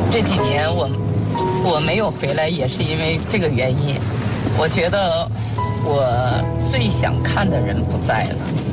这几年我没有回来，也是因为这个原因。我觉得我最想看的人不在了。